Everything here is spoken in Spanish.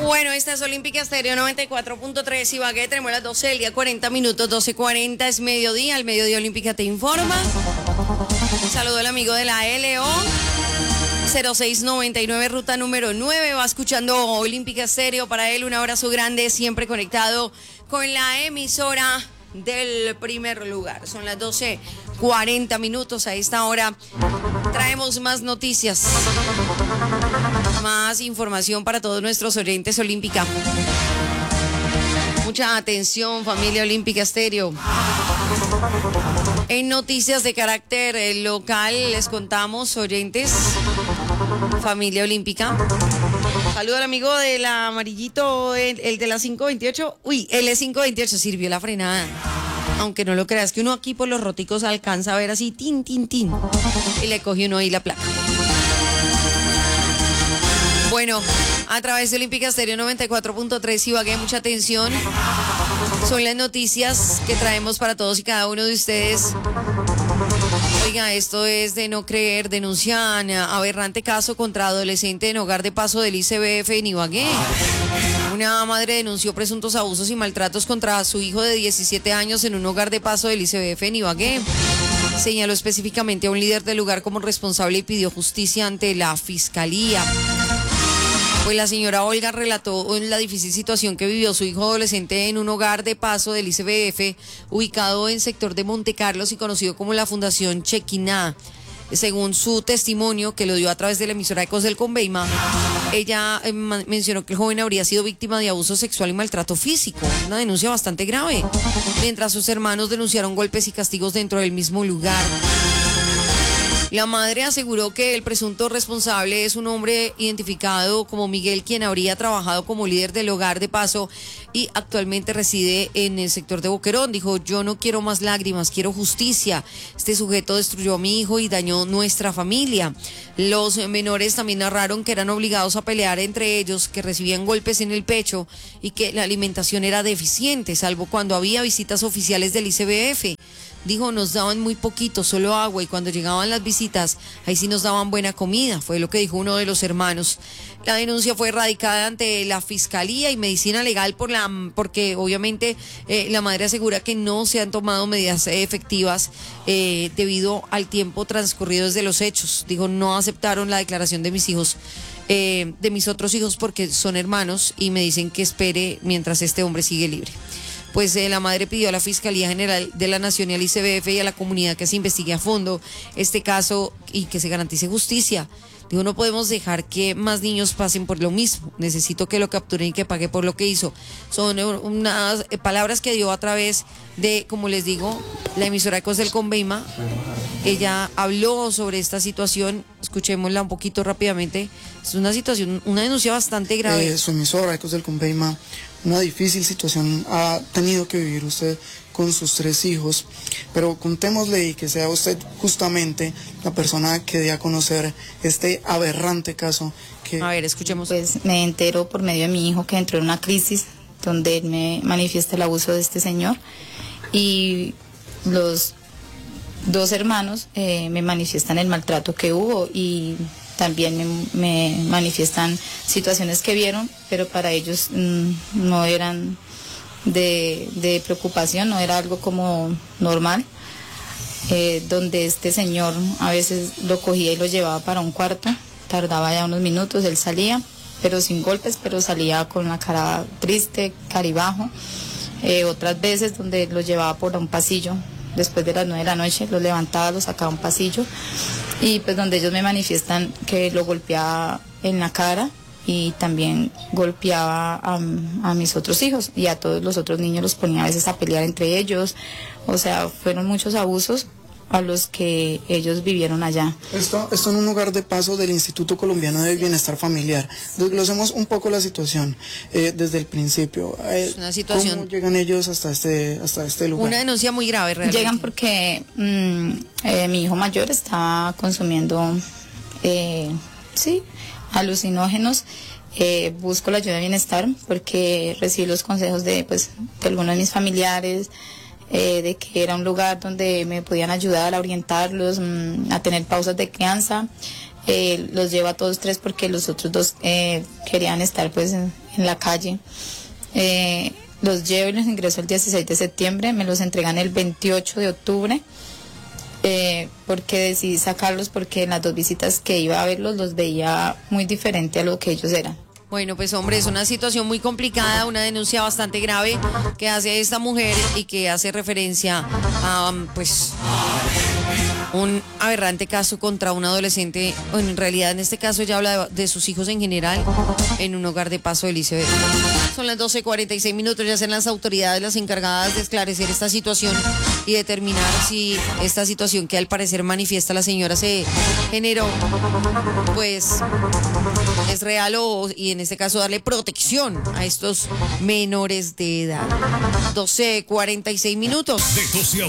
Bueno, esta es Olímpica Estéreo 94.3 Ibagué. Tenemos las 12 del día, 40 minutos, 12:40 es mediodía. El mediodía Olímpica te informa. Saludo al amigo de la LO 0699, ruta número 9. Va escuchando Olímpica Estéreo. Para él, un abrazo grande, siempre conectado con la emisora del primer lugar. Son las 12:40 minutos. A esta hora traemos más noticias, más información para todos nuestros oyentes Olímpica. Mucha atención, familia Olímpica Estéreo. En noticias de carácter local les contamos, oyentes, familia Olímpica. Saludo al amigo del amarillito, el de la 528. Uy, el E528 sirvió la frenada. Aunque no lo creas, que uno aquí por los roticos alcanza a ver así, tin, tin, tin. Y le coge uno ahí la placa. Bueno, a través de Olímpica Estéreo 94.3 Ibagué, mucha atención. Son las noticias que traemos para todos y cada uno de ustedes. Oiga, esto es de no creer. Denuncian aberrante caso contra adolescente en hogar de paso del ICBF en Ibagué. Una madre denunció presuntos abusos y maltratos contra su hijo de 17 años en un hogar de paso del ICBF en Ibagué. Señaló específicamente a un líder del lugar como responsable y pidió justicia ante la fiscalía. Pues la señora Olga relató la difícil situación que vivió su hijo adolescente en un hogar de paso del ICBF ubicado en sector de Monte Carlos y conocido como la Fundación Chequiná. Según su testimonio, que lo dio a través de la emisora Ecos del Conveima, ella mencionó que el joven habría sido víctima de abuso sexual y maltrato físico, una denuncia bastante grave, mientras sus hermanos denunciaron golpes y castigos dentro del mismo lugar. La madre aseguró que el presunto responsable es un hombre identificado como Miguel, quien habría trabajado como líder del hogar de paso y actualmente reside en el sector de Boquerón. Dijo: yo no quiero más lágrimas, quiero justicia. Este sujeto destruyó a mi hijo y dañó nuestra familia. Los menores también narraron que eran obligados a pelear entre ellos, que recibían golpes en el pecho y que la alimentación era deficiente, salvo cuando había visitas oficiales del ICBF. Dijo: nos daban muy poquito, solo agua, y cuando llegaban las visitas, ahí sí nos daban buena comida, fue lo que dijo uno de los hermanos. La denuncia fue radicada ante la Fiscalía y Medicina Legal porque obviamente la madre asegura que no se han tomado medidas efectivas debido al tiempo transcurrido desde los hechos. Dijo: no aceptaron la declaración de mis hijos, de mis otros hijos, porque son hermanos y me dicen que espere mientras este hombre sigue libre. Pues la madre pidió a la Fiscalía General de la Nación y al ICBF y a la comunidad que se investigue a fondo este caso y que se garantice justicia. Digo, no podemos dejar que más niños pasen por lo mismo. Necesito que lo capturen y que pague por lo que hizo. Son unas palabras que dio a través de, como les digo, la emisora Ecos del Conveima. Ella habló sobre esta situación. Escuchémosla un poquito rápidamente. Es una situación, una denuncia bastante grave. Su emisora Ecos del Conveima, una difícil situación ha tenido que vivir usted con sus 3 hijos, pero contémosle y que sea usted justamente la persona que dé a conocer este aberrante caso. A ver, escuchemos. Pues me entero por medio de mi hijo que entró en una crisis donde él me manifiesta el abuso de este señor, y los 2 hermanos me manifiestan el maltrato que hubo, y también me manifiestan situaciones que vieron, pero para ellos no eran de preocupación, no era algo como normal, donde este señor a veces lo cogía y lo llevaba para un cuarto, tardaba ya unos minutos, él salía, pero sin golpes, pero salía con la cara triste, caribajo. Otras veces donde lo llevaba por un pasillo, después de las 9 de la noche, lo levantaba, lo sacaba a un pasillo, y pues donde ellos me manifiestan que lo golpeaba en la cara y también golpeaba a mis otros hijos, y a todos los otros niños los ponía a veces a pelear entre ellos. O sea, fueron muchos abusos a los que ellos vivieron allá. Esto en un hogar de paso del Instituto Colombiano del Bienestar Familiar. Desglosemos un poco la situación desde el principio. Es una situación. ¿Cómo llegan ellos hasta este lugar? Una denuncia muy grave, realmente. Llegan porque mi hijo mayor estaba consumiendo alucinógenos. Busco la ayuda de bienestar porque recibí los consejos de algunos de mis familiares, de que era un lugar donde me podían ayudar a orientarlos, a tener pausas de crianza. Los llevo a todos 3 porque los otros 2 querían estar en la calle. Los llevo y los ingreso el 16 de septiembre, me los entregan el 28 de octubre. Porque decidí sacarlos porque en las 2 visitas que iba a verlos los veía muy diferente a lo que ellos eran. Bueno, pues hombre, es una situación muy complicada, una denuncia bastante grave que hace esta mujer y que hace referencia a, pues, un aberrante caso contra un adolescente. Bueno, en realidad en este caso ella habla de sus hijos en general en un hogar de Paso del Iceberg. Son las 12:46, ya serán las autoridades las encargadas de esclarecer esta situación y determinar si esta situación que al parecer manifiesta la señora se generó, pues es real y en este caso darle protección a estos menores de edad. 12:46. De 12 a